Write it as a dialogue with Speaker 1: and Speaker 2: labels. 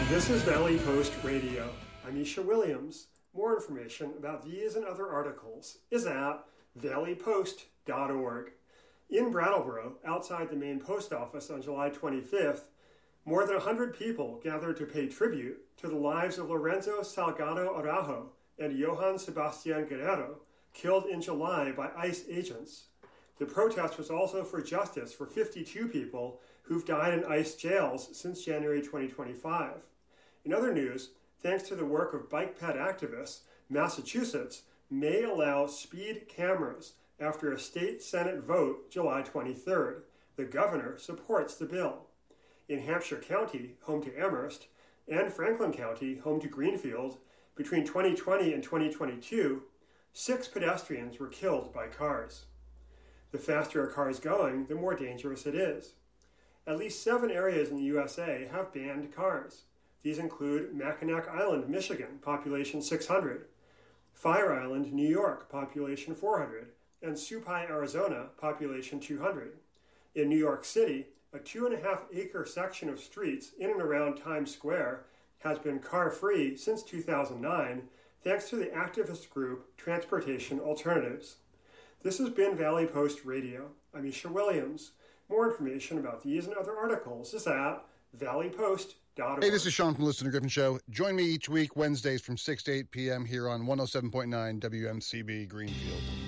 Speaker 1: This is Valley Post Radio. I'm Isha Williams. More information about these and other articles is at valleypost.org. In Brattleboro, outside the main post office on July 25th, more than 100 people gathered to pay tribute to the lives of Lorenzo Salgado Araujo and Johann Sebastian Guerrero, killed in July by ICE agents. The protest was also for justice for 52 people who've died in ICE jails since January 2025. In other news, thanks to the work of bike ped activists, Massachusetts may allow speed cameras after a state Senate vote July 23rd. The governor supports the bill. In Hampshire County, home to Amherst, and Franklin County, home to Greenfield, between 2020 and 2022, 6 pedestrians were killed by cars. The faster a car is going, the more dangerous it is. At least 7 areas in the USA have banned cars. These include Mackinac Island, Michigan, population 600, Fire Island, New York, population 400, and Supai, Arizona, population 200. In New York City, a 2.5-acre section of streets in and around Times Square has been car-free since 2009, thanks to the activist group Transportation Alternatives. This has been Valley Post Radio. I'm Isha Williams. More information about these and other articles is at valleypost.org.
Speaker 2: Hey, this is Sean from the Listener Griffin Show. Join me each week, Wednesdays from 6 to 8 p.m. here on 107.9 WMCB Greenfield.